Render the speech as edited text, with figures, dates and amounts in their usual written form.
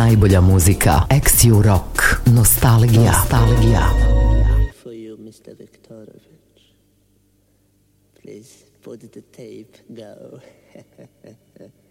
najbolja muzika. XU Rock. Nostalgija. For you, Mr. Viktorovich. Please put the tape go.